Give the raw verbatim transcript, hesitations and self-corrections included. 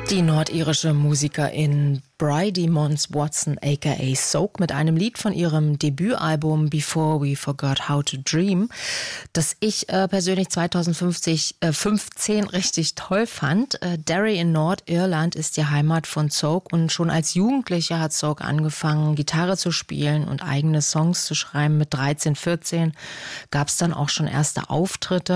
Die nordirische Musikerin Bridie Mons Watson aka Soak mit einem Lied von ihrem Debütalbum Before We Forgot How to Dream, das ich äh, persönlich zweitausendfünfzehn richtig toll fand. Äh, Derry in Nordirland ist die Heimat von Soak und schon als Jugendliche hat Soak angefangen, Gitarre zu spielen und eigene Songs zu schreiben. Mit dreizehn, vierzehn gab es dann auch schon erste Auftritte.